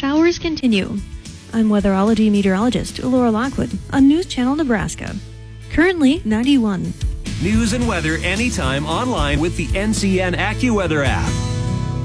Showers continue. I'm weatherology meteorologist Laura Lockwood on News Channel Nebraska. Currently 91. News and weather anytime online with the NCN AccuWeather app.